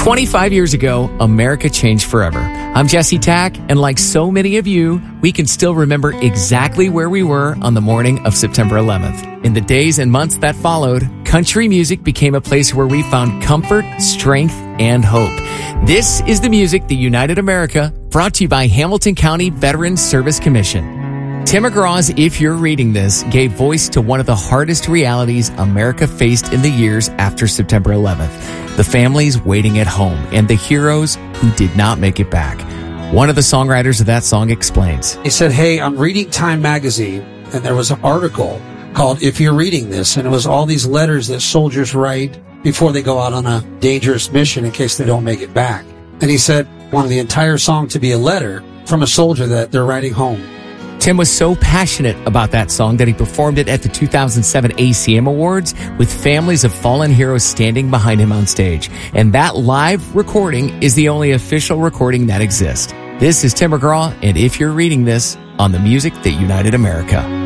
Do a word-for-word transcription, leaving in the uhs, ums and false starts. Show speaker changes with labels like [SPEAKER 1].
[SPEAKER 1] twenty-five years ago, America changed forever. I'm Jesse Tack, and like so many of you, we can still remember exactly where we were on the morning of September eleventh. In the days and months that followed, country music became a place where we found comfort, strength, and hope. This is the music that united America, brought to you by Hamilton County Veterans Service Commission. Tim McGraw's If You're Reading This gave voice to one of the hardest realities America faced in the years after September eleventh. The families waiting at home and the heroes who did not make it back. One of the songwriters of that song explains.
[SPEAKER 2] He said, hey, I'm reading Time magazine, and there was an article called If You're Reading This, and it was all these letters that soldiers write before they go out on a dangerous mission in case they don't make it back. And he said, wanted the entire song to be a letter from a soldier that they're writing home.
[SPEAKER 1] Tim was so passionate about that song that he performed it at the two thousand seven A C M Awards with families of fallen heroes standing behind him on stage. And that live recording is the only official recording that exists. This is Tim McGraw, and If You're Reading This, on the music that united America.